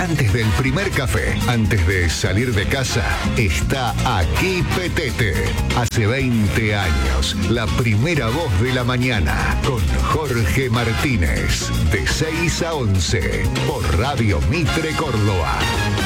Antes del primer café, antes de salir de casa, está aquí Petete. Hace 20 años, la primera voz de la mañana, con Jorge Martínez, de 6 a 11, por Radio Mitre Córdoba.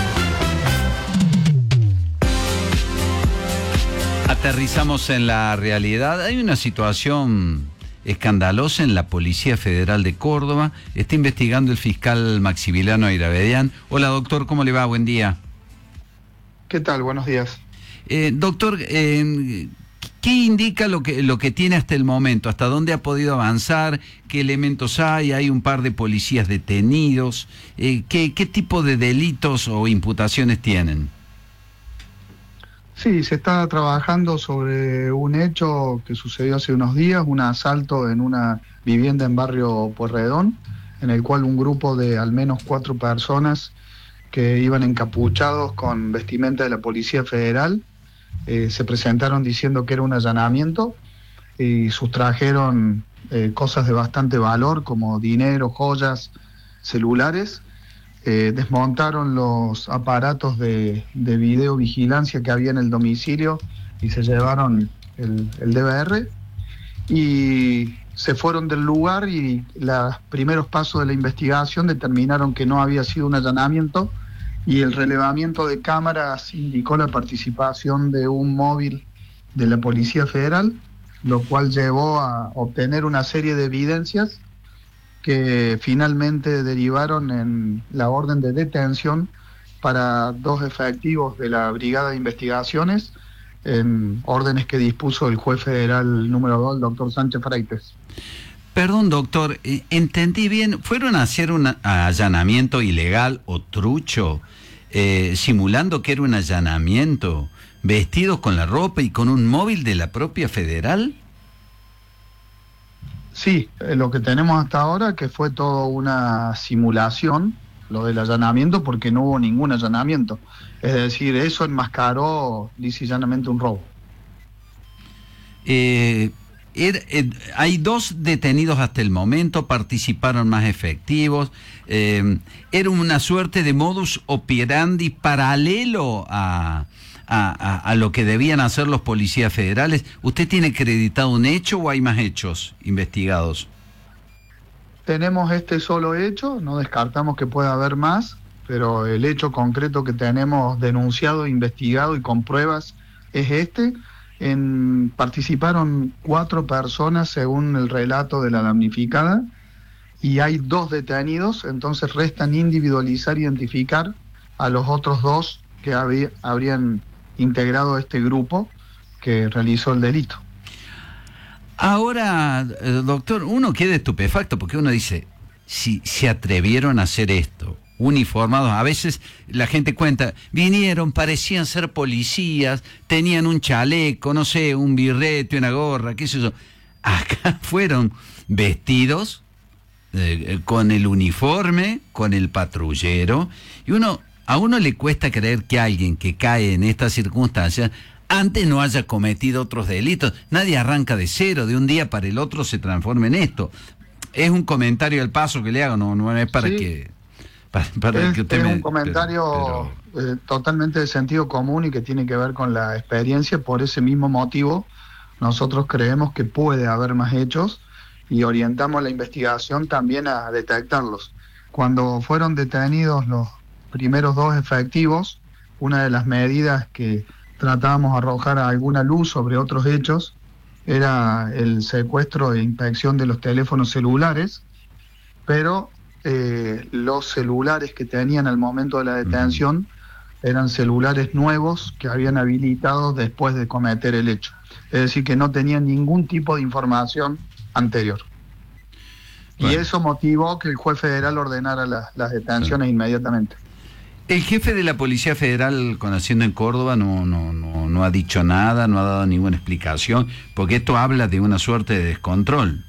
Aterrizamos en la realidad. Hay una situación escandalosa en la Policía Federal de Córdoba. Está investigando el fiscal Maximiliano Ayravedian. Hola, doctor, ¿cómo le va? Buen día. ¿Qué tal? Buenos días. Doctor, ¿qué indica lo que tiene hasta el momento? ¿Hasta dónde ha podido avanzar? ¿Qué elementos hay? Hay un par de policías detenidos. ¿Qué tipo de delitos o imputaciones tienen? Sí, se está trabajando sobre un hecho que sucedió hace unos días, un asalto en una vivienda en barrio Pueyrredón, en el cual un grupo de al menos 4 personas que iban encapuchados con vestimenta de la Policía Federal se presentaron diciendo que era un allanamiento y sustrajeron cosas de bastante valor como dinero, joyas, celulares. Desmontaron los aparatos de videovigilancia que había en el domicilio y se llevaron el DVR y se fueron del lugar, y los primeros pasos de la investigación determinaron que no había sido un allanamiento, y el relevamiento de cámaras indicó la participación de un móvil de la Policía Federal, lo cual llevó a obtener una serie de evidencias que finalmente derivaron en la orden de detención para 2 efectivos de la Brigada de Investigaciones, en órdenes que dispuso el juez federal número 2, el doctor Sánchez Freites. Perdón, doctor, entendí bien, ¿fueron a hacer un allanamiento ilegal o trucho, simulando que era un allanamiento, vestidos con la ropa y con un móvil de la propia federal? Sí, lo que tenemos hasta ahora, que fue toda una simulación, lo del allanamiento, porque no hubo ningún allanamiento. Es decir, eso enmascaró lisa y llanamente un robo. Hay 2 detenidos hasta el momento, participaron más efectivos. Era una suerte de modus operandi paralelo a lo que debían hacer los policías federales. ¿Usted tiene acreditado un hecho o hay más hechos investigados? Tenemos este solo hecho, no descartamos que pueda haber más, pero el hecho concreto que tenemos denunciado, investigado y con pruebas es este. Participaron 4 personas según el relato de la damnificada, y hay 2 detenidos, entonces restan individualizar e identificar a los otros 2 que habrían integrado este grupo que realizó el delito. Ahora, doctor, uno queda estupefacto porque uno dice, si se atrevieron a hacer esto, uniformados, a veces la gente cuenta, vinieron, parecían ser policías, tenían un chaleco, no sé, un birrete, una gorra, qué sé yo. Acá fueron vestidos con el uniforme, con el patrullero, y a uno le cuesta creer que alguien que cae en estas circunstancias antes no haya cometido otros delitos. Nadie arranca de cero, de un día para el otro se transforma en esto. Es un comentario al paso que le hago, no es para sí, que... Para que usted es un comentario totalmente de sentido común y que tiene que ver con la experiencia. Por ese mismo motivo, nosotros creemos que puede haber más hechos y orientamos la investigación también a detectarlos. Cuando fueron detenidos los primeros 2 efectivos, una de las medidas que tratábamos de arrojar alguna luz sobre otros hechos era el secuestro e inspección de los teléfonos celulares, pero los celulares que tenían al momento de la detención eran celulares nuevos que habían habilitado después de cometer el hecho. Es decir, que no tenían ningún tipo de información anterior. Bueno. Y eso motivó que el juez federal ordenara las detenciones inmediatamente. El jefe de la Policía Federal con Hacienda en Córdoba no ha dicho nada, no ha dado ninguna explicación, porque esto habla de una suerte de descontrol.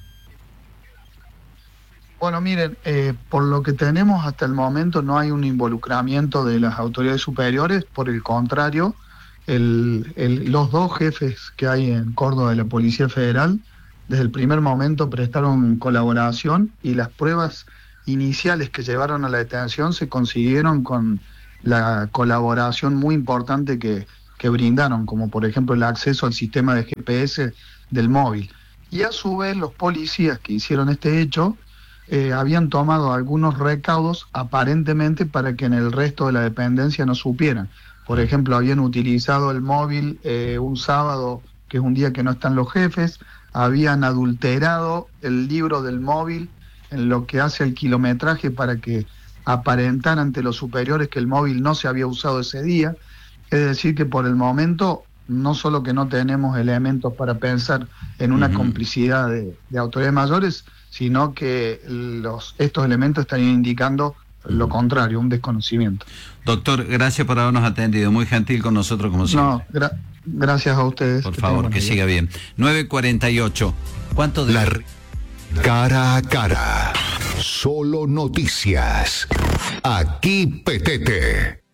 Bueno, miren, por lo que tenemos hasta el momento no hay un involucramiento de las autoridades superiores, por el contrario, los 2 jefes que hay en Córdoba de la Policía Federal, desde el primer momento prestaron colaboración y las pruebas iniciales que llevaron a la detención se consiguieron con la colaboración muy importante que brindaron, como por ejemplo el acceso al sistema de GPS del móvil. Y a su vez los policías que hicieron este hecho habían tomado algunos recaudos aparentemente para que en el resto de la dependencia no supieran. Por ejemplo, habían utilizado el móvil un sábado, que es un día que no están los jefes, habían adulterado el libro del móvil en lo que hace al kilometraje para que aparentar ante los superiores que el móvil no se había usado ese día. Es decir, que por el momento no solo que no tenemos elementos para pensar en una complicidad de autoridades mayores, sino que estos elementos están indicando lo contrario, un desconocimiento. Doctor, gracias por habernos atendido, muy gentil con nosotros como siempre. No, gracias a ustedes. Por favor, que siga bien. 9:48. ¿Cuánto de... Cara a cara. Solo noticias. Aquí Petete.